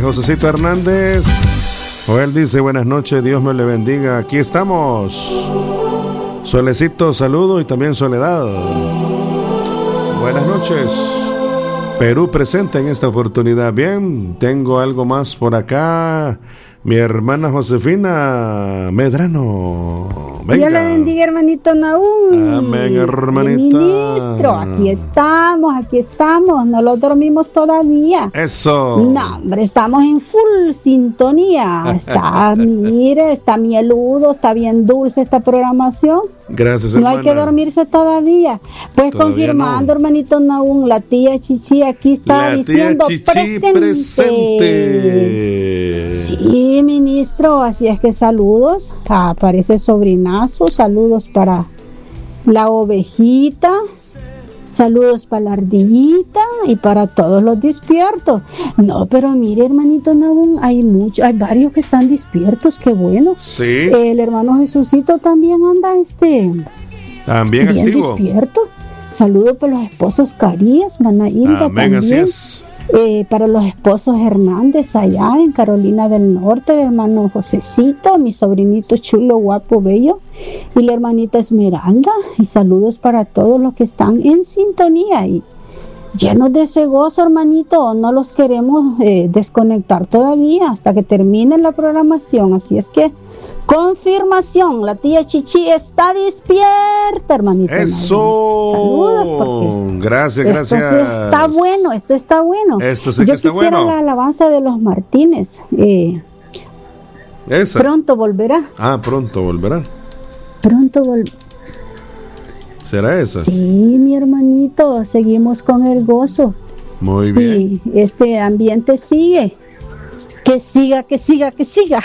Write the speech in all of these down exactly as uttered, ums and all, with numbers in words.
Josecito Hernández. Joel dice, buenas noches, Dios me le bendiga. Aquí estamos. Solecito, saludo y también Soledad. Buenas noches. Perú presente en esta oportunidad. Bien, tengo algo más por acá. Mi hermana Josefina Medrano. Venga. Dios le bendiga, hermanito Naúm. Amén, hermanita. Ministro, aquí estamos, aquí estamos. No lo dormimos todavía. Eso. No, hombre, estamos en full sintonía. Está, mire, está mieludo, está bien dulce esta programación. Gracias, no hermana. No hay que dormirse todavía. Pues todavía confirmando, no. hermanito Naúm, la tía Chichi aquí está la diciendo tía Chichi presente. presente. Sí, ministro, así es que saludos. Aparece sobrinazo, saludos para la ovejita, saludos para la ardillita y para todos los despiertos. No, pero mire, hermanito Naúm, hay muchos, hay varios que están despiertos, qué bueno. Sí. El hermano Jesucito también anda este también bien activo. despierto. Saludos para los esposos Carías, Mana Hilda. Amén, también. así es. Eh, para los esposos Hernández allá en Carolina del Norte, el hermano Josecito, mi sobrinito chulo, guapo, bello, y la hermanita Esmeralda, y saludos para todos los que están en sintonía y llenos de ese gozo, hermanito. No los queremos eh, desconectar todavía hasta que termine la programación, así es que confirmación, la tía Chichi está despierta, hermanito. Eso. Saludos, porque gracias, esto gracias. Sí está bueno, esto está bueno. Esto sí Yo que está quisiera bueno. la alabanza de los Martínez. Eh, Esa. pronto volverá. Ah, pronto volverá. Pronto volverá. ¿Será esa? Sí, mi hermanito, seguimos con el gozo. Muy bien. Y este ambiente sigue. Que siga, que siga, que siga.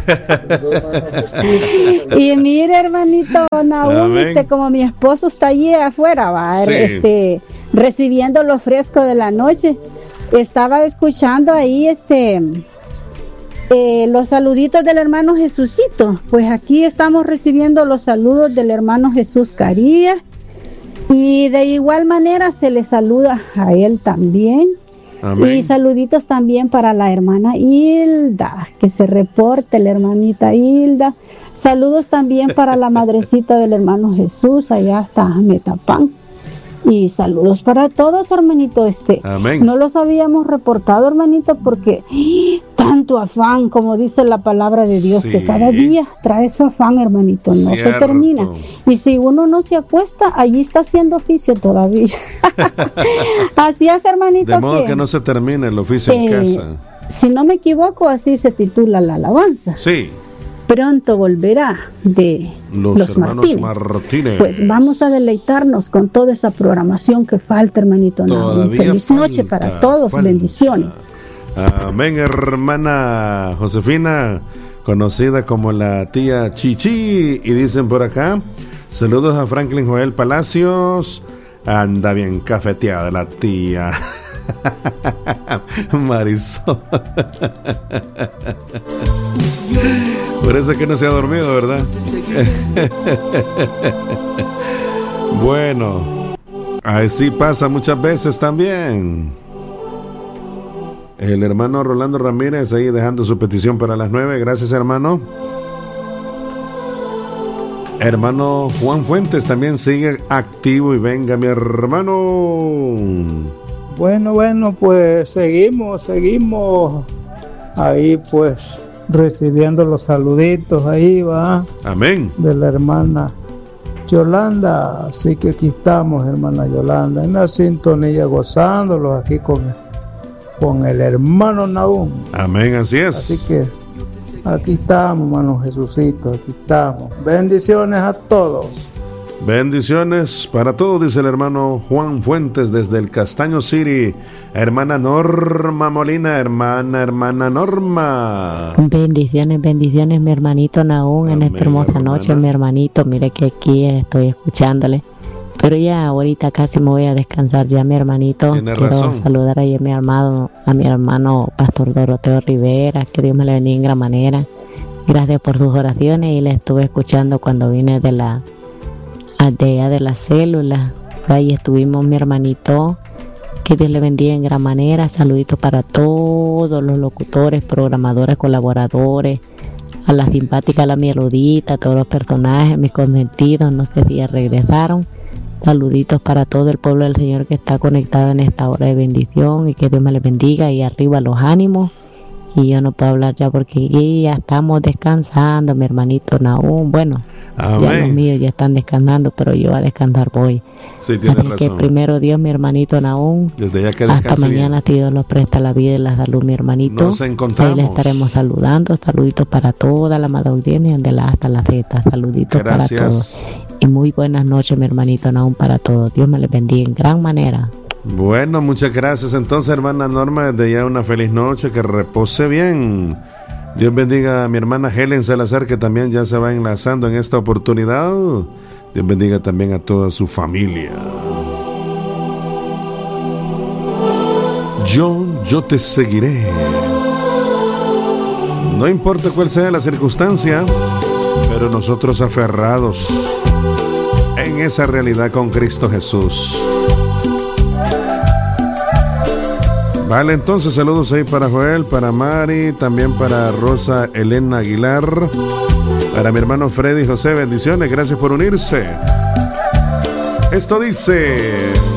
Y mire, hermanito Naúm, este, como mi esposo está allí afuera, va, Sí. este, recibiendo lo fresco de la noche, estaba escuchando ahí este eh, los saluditos del hermano Jesucito. Pues aquí estamos recibiendo los saludos del hermano Jesús Carías y de igual manera se le saluda a él también. Amén. Y saluditos también para la hermana Hilda, que se reporte la hermanita Hilda. Saludos también para la madrecita del hermano Jesús, allá hasta Metapán. Y saludos para todos, hermanito. Este, Amén. no los habíamos reportado, hermanito, porque ¡ah! Tanto afán, como dice la palabra de Dios, Sí. que cada día trae su afán, hermanito, no Cierto. se termina. Y si uno no se acuesta, allí está haciendo oficio todavía. Así es, hermanito. De modo que, que no se termine el oficio en eh, casa. Si no me equivoco, así se titula la alabanza. Sí. Pronto volverá de Los, los, hermanos Martínez. Martínez. Pues vamos a deleitarnos con toda esa programación que falta, hermanito. Todavía Feliz falta, noche para todos, falta. bendiciones. Amén, hermana Josefina, conocida como la tía Chichi. Y dicen por acá, saludos a Franklin Joel Palacios. Anda bien cafeteada la tía. Marisol. Por eso es que no se ha dormido, ¿verdad? Bueno, así pasa muchas veces también. El hermano Rolando Ramírez ahí dejando su petición para las nueve. Gracias, hermano. Hermano Juan Fuentes también sigue activo. Y venga, mi hermano. Bueno, bueno, pues seguimos, seguimos ahí pues recibiendo los saluditos ahí, va. Amén. De la hermana Yolanda. Así que aquí estamos, hermana Yolanda, en la sintonía, gozándolos aquí con, con el hermano Naúm. Amén, así es. Así que aquí estamos, hermano Jesucito, aquí estamos. Bendiciones a todos. Bendiciones para todos, dice el hermano Juan Fuentes desde el Castaño City. Hermana Norma Molina, hermana, hermana Norma. Bendiciones, bendiciones, mi hermanito Naúm, en esta hermosa hermana. noche, mi hermanito. Mire que aquí estoy escuchándole. Pero ya ahorita casi me voy a descansar ya, mi hermanito. Tiene Quiero razón. saludar ahí a mi hermano, a mi hermano Pastor Doroteo Rivera, que Dios me le bendiga en gran manera. Gracias por sus oraciones y le estuve escuchando cuando vine de la de allá de la célula. Ahí estuvimos mi hermanito, Que Dios le bendiga en gran manera. Saluditos para todos los locutores, programadores, colaboradores, a la simpática, a la mieludita, a todos los personajes, mis consentidos, no sé si ya regresaron. Saluditos para todo el pueblo del Señor que está conectado en esta hora de bendición, y que Dios me les bendiga, y arriba los ánimos. Y yo no puedo hablar ya porque ya estamos descansando, mi hermanito Nahum. Bueno, amén. Ya los míos ya están descansando, pero yo a descansar voy. Sí, tienes Así razón. que primero Dios, mi hermanito Nahum. Desde ya que hasta mañana, si Dios nos presta la vida y la salud, mi hermanito. Nos encontramos. Ahí le estaremos saludando. Saluditos para toda la amada audiencia de la hasta la Z. Saluditos Gracias. para todos. Y muy buenas noches, mi hermanito Nahum, para todos. Dios me les bendiga en gran manera. Bueno, muchas gracias. Entonces, hermana Norma, desde ya una feliz noche, que repose bien. Dios bendiga a mi hermana Helen Salazar, que también ya se va enlazando en esta oportunidad. Dios bendiga también a toda su familia. Yo, yo te seguiré. No importa cuál sea la circunstancia, pero nosotros aferrados en esa realidad con Cristo Jesús. Vale, entonces saludos ahí para Joel, para Mari, también para Rosa Elena Aguilar, para mi hermano Freddy José, bendiciones, gracias por unirse. Esto dice...